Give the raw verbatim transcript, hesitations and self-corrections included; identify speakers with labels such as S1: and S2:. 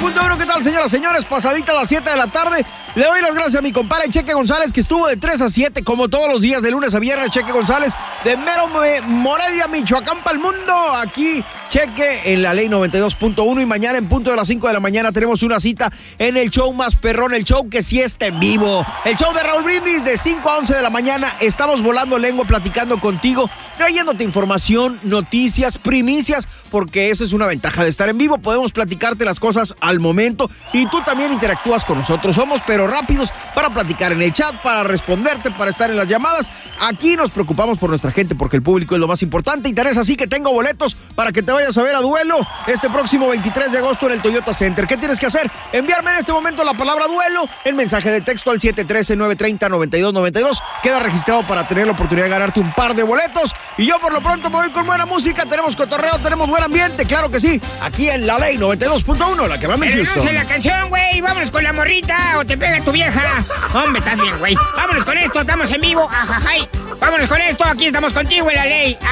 S1: punto uno, ¿qué tal, señoras, señores? Pasadita a las siete de la tarde. Le doy las gracias a mi compadre Cheque González, que estuvo de tres a siete, como todos los días, de lunes a viernes. Cheque González, de Mero Morelia, Michoacán, para el mundo. Aquí, Cheque, en la Ley noventa y dos punto uno. Y mañana, en punto de las cinco de la mañana, tenemos una cita en el show más perrón, el show que sí está en vivo. El show de Raúl Brindis, de cinco a once de la mañana. Estamos volando lengua, platicando contigo, trayéndote información, noticias, primicias, porque eso es una ventaja de estar en vivo. Podemos platicarte las cosas al momento y tú también interactúas con nosotros. Somos pero rápidos para platicar en el chat, para responderte, para estar en las llamadas. Aquí nos preocupamos por nuestra gente porque el público es lo más importante. Y tenés así que tengo boletos para que te vayas a ver a Duelo este próximo veintitrés de agosto en el Toyota Center. ¿Qué tienes que hacer? Enviarme en este momento la palabra Duelo en mensaje de texto al siete uno tres, nueve tres cero, nueve dos nueve dos. Queda registrado para tener la oportunidad de ganarte un par de boletos. Y yo por lo pronto me voy con buena música. Tenemos cotorreo, tenemos buen ambiente, claro que sí. Aquí en la Ley noventa y dos punto uno, la que va a mi Houston.
S2: Pero no sé la canción, güey. Vámonos con la morrita o te pega tu vieja. Hombre, estás bien, güey. Vámonos con esto, estamos en vivo. Ajajay. Vámonos con esto, aquí estamos contigo en la Ley.